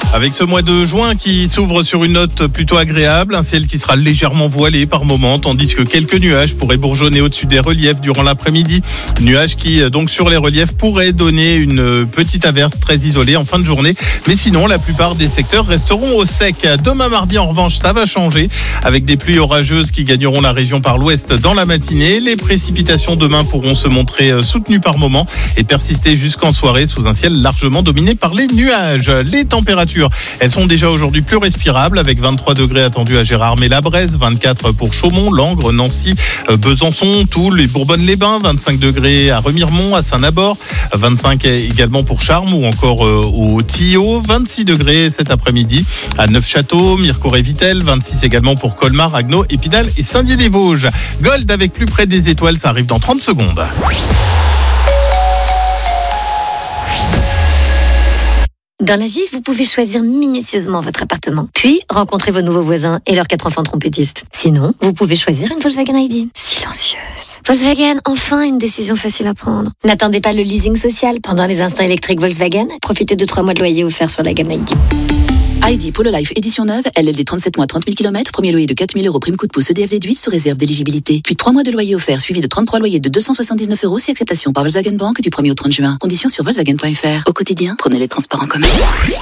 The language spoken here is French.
Avec ce mois de juin qui s'ouvre sur une note plutôt agréable, un ciel qui sera légèrement voilé par moments, tandis que quelques nuages pourraient bourgeonner au-dessus des reliefs durant l'après-midi. Nuages qui, donc sur les reliefs, pourraient donner une petite averse très isolée en fin de journée. Mais sinon, la plupart des secteurs resteront au sec. Demain mardi, en revanche, ça va changer, avec des pluies orageuses qui gagneront la région par l'ouest dans la matinée. Les précipitations demain pourront se montrer soutenues par moments et persister jusqu'en soirée sous un ciel largement dominé par les nuages. Les températures, elles sont déjà aujourd'hui plus respirables, avec 23 degrés attendus à Gérardmer-la-Bresse, 24 pour Chaumont, Langres, Nancy, Besançon, Toul et Bourbonne-les-Bains, 25 degrés à Remiremont, à Saint-Nabord, 25 également pour Charmes ou encore au Tillot, 26 degrés cet après-midi à Neufchâteau, Mirecourt-et-Vittel, 26 également pour Colmar, Agneaux, Épinal et Saint-Dié-des-Vosges. Gold avec plus près des étoiles, ça arrive dans 30 secondes. Dans la vie, vous pouvez choisir minutieusement votre appartement, puis rencontrer vos nouveaux voisins et leurs 4 enfants trompettistes. Sinon, vous pouvez choisir une Volkswagen ID. Silencieuse. Volkswagen, enfin une décision facile à prendre. N'attendez pas le leasing social pendant les instants électriques Volkswagen. Profitez de 3 mois de loyer offerts sur la gamme ID. ID Polo Life édition neuve, LLD 37 mois 30 000 km, premier loyer de 4 000 €, prime coup de pouce EDF déduit sous réserve d'éligibilité. Puis 3 mois de loyer offert suivi de 33 loyers de 279 € si acceptation par Volkswagen Bank du 1er au 30 juin. Conditions sur Volkswagen.fr. Au quotidien, prenez les transports en commun.